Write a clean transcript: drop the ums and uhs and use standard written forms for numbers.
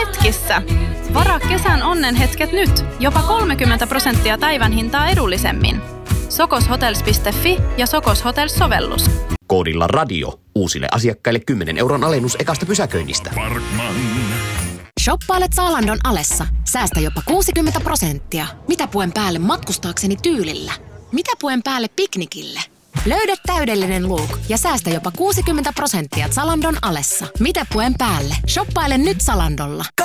hetkissä. Varaa kesän onnenhetket nyt. Jopa 30% päivän hintaa edullisemmin. Sokoshotels.fi ja Sokos Hotels-sovellus. Koodilla radio. Uusille asiakkaille 10 € alennus ekasta pysäköinnistä. Parkman. Shoppailet Zalandon alessa. Säästä jopa 60%. Mitä puen päälle matkustaakseni tyylillä? Mitä puen päälle piknikille? Löydä täydellinen look ja säästä jopa 60% Zalandon alessa. Mitä puen päälle? Shoppaile nyt Zalandolla.